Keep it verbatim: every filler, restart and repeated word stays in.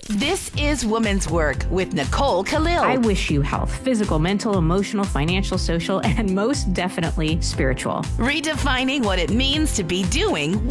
This is Woman's Work with Nicole Khalil. I wish you health, physical, mental, emotional, financial, social, and most definitely spiritual. Redefining what it means to be doing